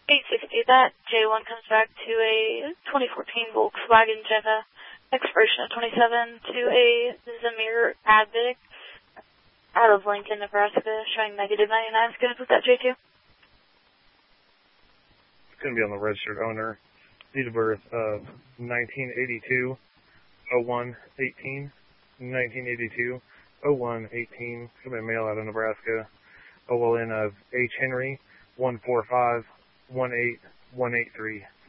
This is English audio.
860. That J1 comes back to a 2014 Volkswagen Jetta, expiration of 27, to a Zamir Avic out of Lincoln, Nebraska, showing negative 99 goods with that J2. It's going to be on the registered owner. Date of birth of 1982, 01, 18. 1982, 01, 18. It's going to be a mail out of Nebraska. OLN of H. Henry, 14518183.